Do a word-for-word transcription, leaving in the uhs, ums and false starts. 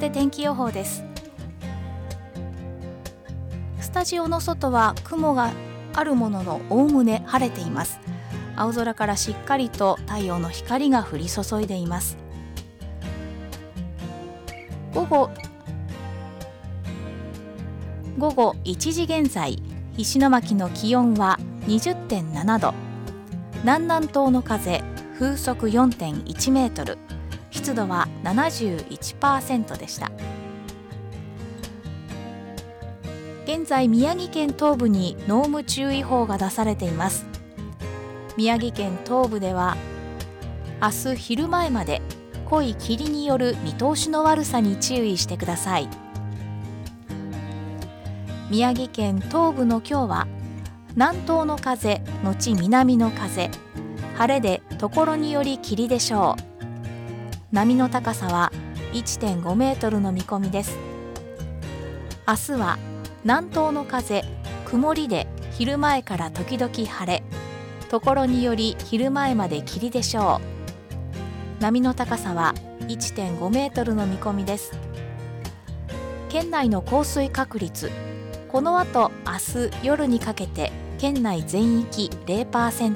って天気予報です。スタジオの外は雲があるもののおおむね晴れています。青空からしっかりと太陽の光が降り注いでいます。午後午後いちじ現在、石巻の気温は にじゅってんななど、南南東の風風速 よんてんいちメートル、湿度は ななじゅういちパーセント でした。現在、宮城県東部に濃霧注意報が出されています。宮城県東部では明日昼前まで濃い霧による見通しの悪さに注意してください。宮城県東部の今日は南東の風のち南の風、晴れでところにより霧でしょう。波の高さは いってんごメートルの見込みです。明日は南東の風、曇りで昼前から時々晴れ、ところにより昼前まで霧でしょう。波の高さは いってんごメートルの見込みです。県内の降水確率、この後明日夜にかけて県内全域 ゼロパーセント